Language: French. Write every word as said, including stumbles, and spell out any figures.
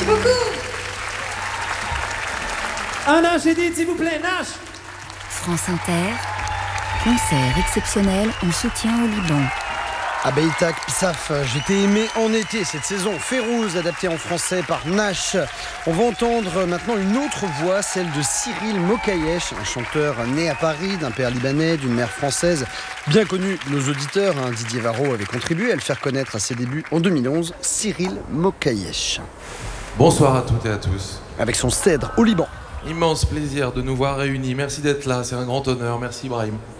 beaucoup. Un Nash Edith, s'il vous plaît, Nash. France Inter, concert exceptionnel en soutien au Liban. Abeïtak Psaf, j'étais aimé en été cette saison. Férouz, adapté en français par Nash. On va entendre maintenant une autre voix, celle de Cyril Mokayesh, un chanteur né à Paris, d'un père libanais, d'une mère française. Bien connu de nos auditeurs, hein. Didier Varro avait contribué à le faire connaître à ses débuts en deux mille onze. Cyril Mokayesh. Bonsoir à toutes et à tous. Avec son cèdre au Liban. Immense plaisir de nous voir réunis. Merci d'être là, c'est un grand honneur. Merci Brahim.